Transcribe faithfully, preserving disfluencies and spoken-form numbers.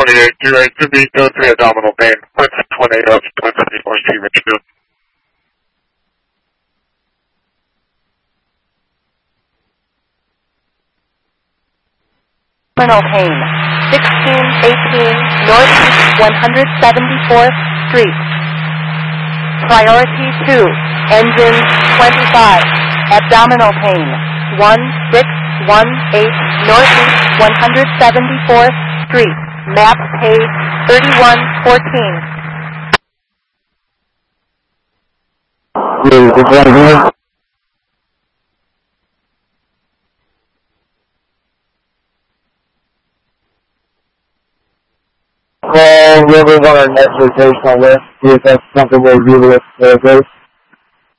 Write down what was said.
twenty-eight, two eight, to be go three abdominal pain, point six one eight up, point seven point three Richfield. Abdominal pain, sixteen eighteen Northeast one hundred seventy-fourth Street. Priority two, engine twenty-five, abdominal pain, one six one eight Northeast one hundred seventy-fourth Street, map page thirty-one fourteen. Call Rivers on our next rotational list, see if that's something we'll do with uh,